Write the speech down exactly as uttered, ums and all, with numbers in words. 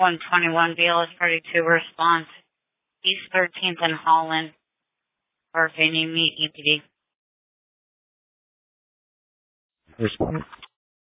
one twenty-one B L S thirty-two response. East thirteenth and Holland. For if you need me, E P D. Response.